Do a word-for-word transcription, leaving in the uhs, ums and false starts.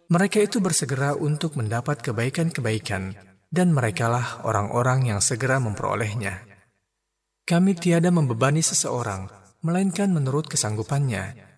Mereka itu bersegera untuk mendapat kebaikan-kebaikan, dan merekalah orang-orang yang segera memperolehnya. Kami tiada membebani seseorang, melainkan menurut kesanggupannya,